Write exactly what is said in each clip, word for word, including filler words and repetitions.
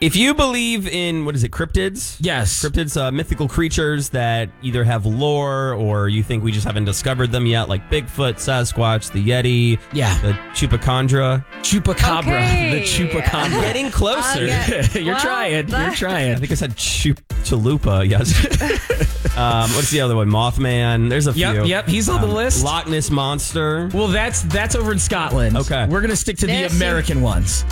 If you believe in, what is it, cryptids? Yes. Cryptids, uh, mythical creatures that either have lore or you think we just haven't discovered them yet, like Bigfoot, Sasquatch, the Yeti, Yeah. the Chupacabra. Chupacabra. Okay. The Chupacabra. I'm getting closer. I'll get- You're Well, trying. You're that- I trying. think I said Chup Chalupa yesterday. um, what's the other one? Mothman. There's a few. Yep, yep. He's on the Um, list. Loch Ness Monster. Well, that's that's over in Scotland. Okay. We're going to stick to the This- American ones.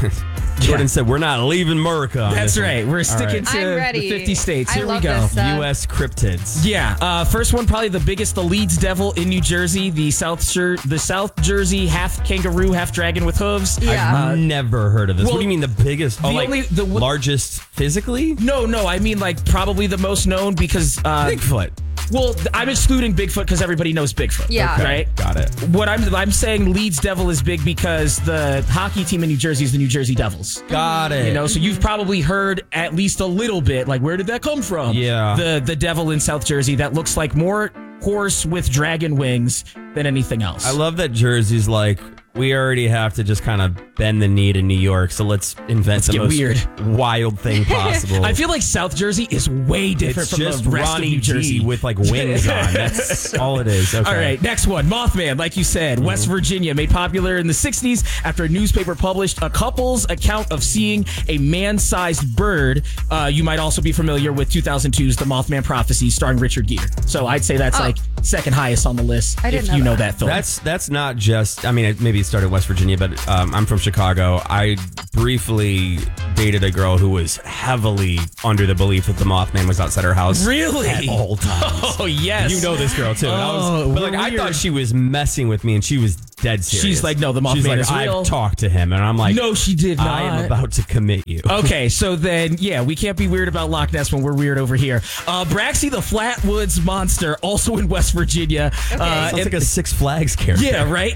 Jordan Yeah. said, we're not leaving America. on That's this one." right. We're All sticking right. to I'm ready. the fifty states. I Here we love go. this stuff. U S cryptids. Yeah. Uh, first one, probably the biggest, the Leeds Devil in New Jersey, the South Jer- the South Jersey half kangaroo, half dragon with hooves. Yeah. I've never heard of this. well, what do you mean the biggest? Oh, the like only- the w- largest physically? No, no, I mean like probably the most known because uh, Bigfoot. well, th- I'm excluding Bigfoot because everybody knows Bigfoot. Yeah. Okay. Right. Got it. What I'm I'm saying, Leeds Devil is big because the hockey team in New Jersey is the New Jersey Devils. Got it. You know, so you've probably heard at least a little bit, like, where did that come from? Yeah. The the devil in South Jersey that looks like more horse with dragon wings than anything else. I love that Jersey's like, we already have to just kind of bend the knee to New York, so let's invent the get most weird. wild thing possible. I feel like South Jersey is way different it's from just the rest Ronnie of New Jersey. G with like wings on. That's all it is. Okay. All right, next one. Mothman, like you said, West Virginia, made popular in the sixties after a newspaper published a couple's account of seeing a man-sized bird. Uh, you might also be familiar with two thousand two's The Mothman Prophecy starring Richard Gere. So I'd say that's Oh. like second highest on the list I didn't if know you know that. that film. That's that's not just. I mean, it, maybe it started in West Virginia, but um, I'm from Chicago. I briefly dated a girl who was heavily under the belief that the Mothman was outside her house. Really? At all times. Oh, yes. You know this girl too. And I was, Oh, but like we're I weird. thought she was messing with me, and she was dead serious. She's like, no, the She's Mothman like, is real. I've talked to him, and I'm like, No, she did not. I am about to commit you. Okay, so then, yeah, we can't be weird about Loch Ness when we're weird over here. Uh, Braxy the Flatwoods Monster, also in West Virginia. Uh, Sounds in- like a Six Flags character. Yeah, right?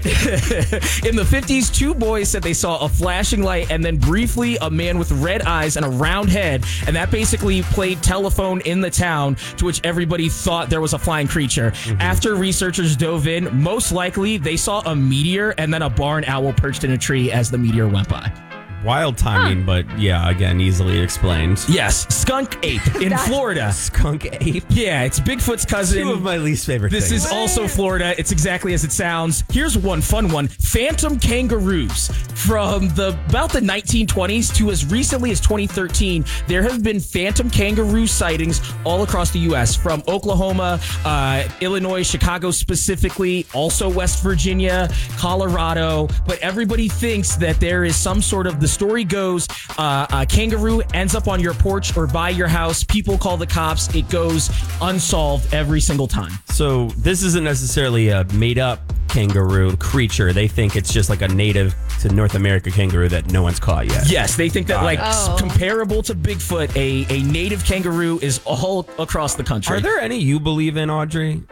In the fifties, two boys said they saw a flashing light and then briefly a man with red eyes and a round head. And that basically played telephone in the town, to which everybody thought there was a flying creature. Mm-hmm. After researchers dove in, most likely they saw a meteor and then a barn owl perched in a tree as the meteor went by. Wild timing, but yeah, again, easily explained. Yes, skunk ape in That- Florida. Skunk ape. Yeah, it's Bigfoot's cousin. Two of my least favorite This things. is also Florida. It's exactly as it sounds. Here's one fun one. Phantom kangaroos. From the about the nineteen twenties to as recently as twenty thirteen, there have been phantom kangaroo sightings all across the U S, from Oklahoma, uh, Illinois, Chicago specifically, also West Virginia, Colorado. But everybody thinks that there is some sort of, the story goes, uh, a kangaroo ends up on your porch or by your house. People call the cops. It goes unsolved every single time. So this isn't necessarily a made-up kangaroo creature. They think it's just like a native to North America kangaroo that no one's caught yet. Yes, they think that, like, Oh. s- comparable to Bigfoot, a, a native kangaroo is all across the country. Are there any you believe in, Audrey?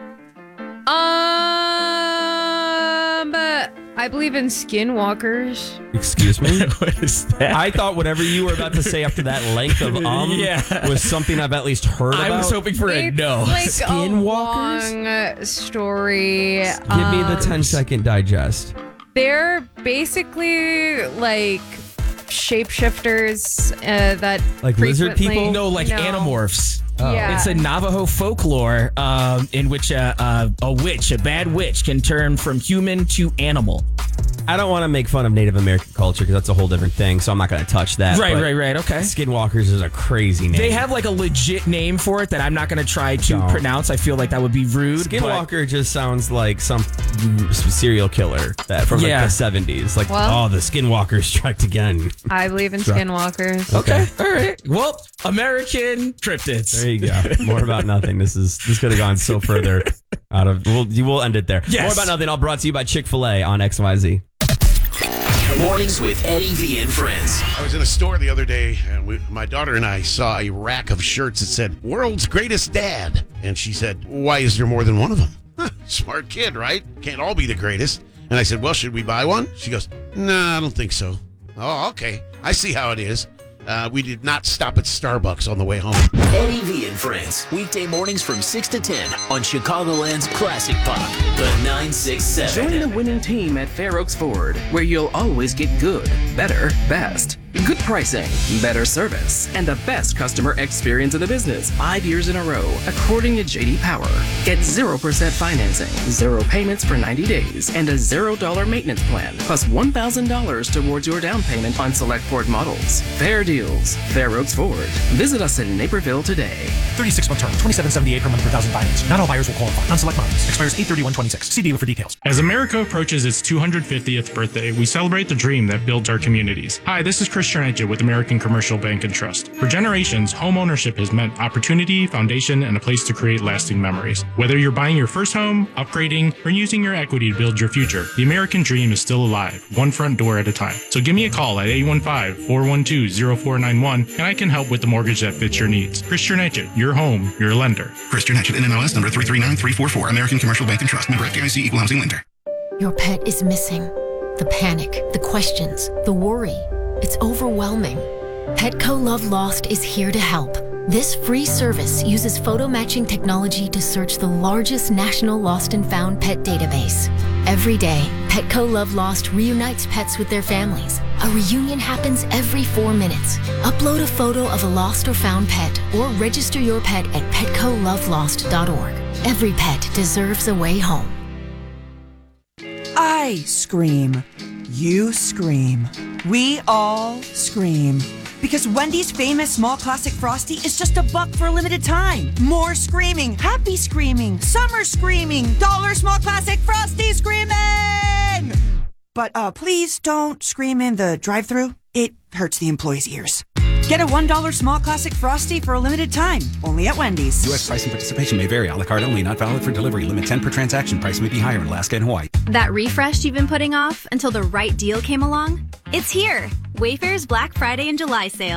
Um, but I believe in skinwalkers. Excuse me? What is that? I thought whatever you were about to say after that length of um Yeah. was something I've at least heard I about. was hoping for a It's no. like Skinwalkers? a long story. Give me the Um, ten second digest. They're basically like shapeshifters uh, that Like lizard frequently- people? No, like animorphs. Yeah. It's a Navajo folklore um, in which a, a, a witch, a bad witch, can turn from human to animal. I don't want to make fun of Native American culture because that's a whole different thing, so I'm not going to touch that. Right, but right, right. Okay. Skinwalkers is a crazy name. They have like a legit name for it that I'm not going to try to Don't. pronounce. I feel like that would be rude. but- Skinwalker just sounds like some serial killer that from Yeah. like the seventies. Like, Well- oh, the Skinwalker striked again. I believe in skinwalkers. Okay. All right. Well, American cryptids. There you go. More about nothing. This is this could have gone so further out of. We'll you will end it there. Yes. More about nothing. All brought to you by Chick-fil-A on X Y Z. Mornings with Eddie V and Friends. I was in a store the other day, and we, my daughter and I saw a rack of shirts that said, World's Greatest Dad. And she said, why is there more than one of them? Huh, smart kid, right? Can't all be the greatest. And I said, well, should we buy one? She goes, no, nah, I don't think so. Oh, okay. I see how it is. Uh, we did not stop at Starbucks on the way home. Eddie V and Friends, weekday mornings from six to ten on Chicagoland's Classic Pop, the nine six seven. Join the winning team at Fair Oaks Ford, where you'll always get good, better, best. Good pricing, better service, and the best customer experience in the business five years in a row, according to J D Power. Get zero percent financing, zero payments for ninety days, and a zero dollar maintenance plan, plus one thousand dollars towards your down payment on select Ford models. Fair deals. Fair Oaks Ford. Visit us in Naperville today. thirty-six month term, twenty-seven seventy-eight per month per thousand finance. Not all buyers will qualify. On select models. Expires eight thirty-one twenty-six. See dealer for details. As America approaches its two hundred fiftieth birthday, we celebrate the dream that builds our communities. Hi, this is Chris Chernetja with American Commercial Bank and Trust. For generations, home ownership has meant opportunity, foundation, and a place to create lasting memories. Whether you're buying your first home, upgrading, or using your equity to build your future, the American dream is still alive, one front door at a time. So give me a call at eight one five, four one two, zero four nine one, and I can help with the mortgage that fits your needs. Chris Chernetja, your home, your lender. Chris Chernetja, N M L S number three three nine three four four, American Commercial Bank and Trust, member F D I C, equal housing lender. Your pet is missing. The panic, the questions, the worry. It's overwhelming. Petco Love Lost is here to help. This free service uses photo matching technology to search the largest national lost and found pet database. Every day, Petco Love Lost reunites pets with their families. A reunion happens every four minutes. Upload a photo of a lost or found pet or register your pet at petco love lost dot org. Every pet deserves a way home. I scream. You scream. We all scream. Because Wendy's famous small classic Frosty is just a buck for a limited time. More screaming, happy screaming, summer screaming, dollar small classic Frosty screaming! But uh, please don't scream in the drive-thru. It hurts the employees' ears. Get a one dollar small classic Frosty for a limited time, only at Wendy's. U S price and participation may vary. A la carte only, not valid for delivery. Limit ten per transaction. Price may be higher in Alaska and Hawaii. That refresh you've been putting off until the right deal came along? It's here. Wayfair's Black Friday and July sale.